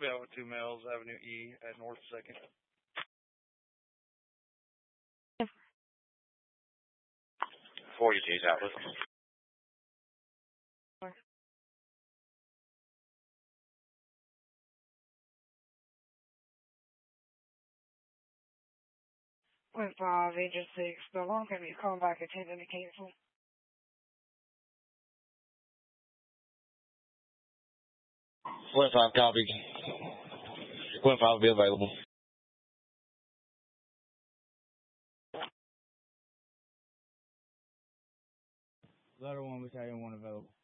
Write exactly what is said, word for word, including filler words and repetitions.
We have two males, Avenue E at North Second. Forty G's outlet. Point five, Agent six, the long can be called back attending to cancel. Point five, copy. Point five will be available. Letter one, battalion one available.